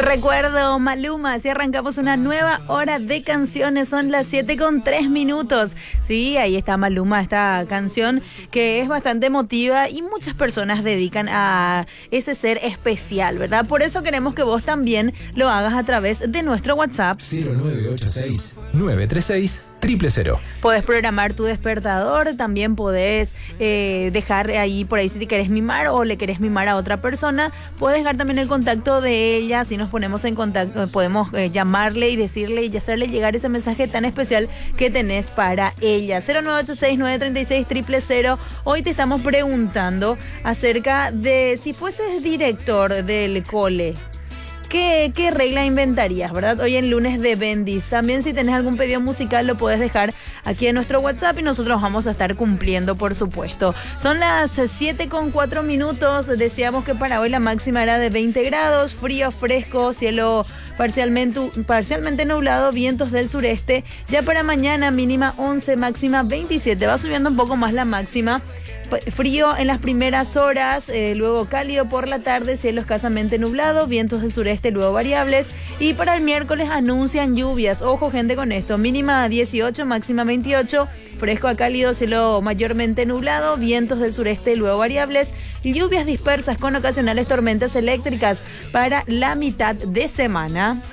recuerdo, Maluma, así arrancamos una nueva hora de canciones, son las 7:03. Sí, ahí está Maluma, esta canción que es bastante emotiva y muchas personas dedican a ese ser especial, ¿verdad? Por eso queremos que vos también lo hagas a través de nuestro WhatsApp 0986-936-000. Podés programar tu despertador, también podés dejar ahí por ahí si te querés mimar o le querés mimar a otra persona, podés dejar también el contacto de ella, si nos ponemos en contacto podemos llamarle y decirle y hacerle llegar ese mensaje tan especial que tenés para ella. 0986-936-000. Hoy te estamos preguntando acerca de si fueses director del cole. ¿Qué regla inventarías, verdad? Hoy en lunes de Bendis. También si tenés algún pedido musical lo puedes dejar aquí en nuestro WhatsApp y nosotros vamos a estar cumpliendo, por supuesto. Son las 7:04. Decíamos que para hoy la máxima era de 20 grados, frío, fresco, cielo parcialmente nublado, vientos del sureste. Ya para mañana mínima 11, máxima 27. Va subiendo un poco más la máxima. Frío en las primeras horas, luego cálido por la tarde, cielo escasamente nublado, vientos del sureste luego variables. Y para el miércoles anuncian lluvias. Ojo, gente, con esto. Mínima 18, máxima 28. Fresco a cálido, cielo mayormente nublado, vientos del sureste luego variables. Lluvias dispersas con ocasionales tormentas eléctricas para la mitad de semana.